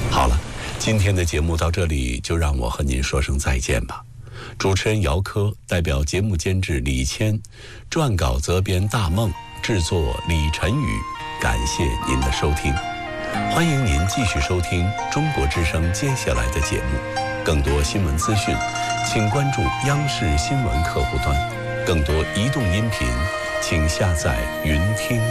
好了，今天的节目到这里就让我和您说声再见吧。主持人姚科，代表节目监制李谦，撰稿责编大梦，制作李晨宇，感谢您的收听。欢迎您继续收听中国之声接下来的节目。更多新闻资讯，请关注央视新闻客户端。更多移动音频，请下载云听。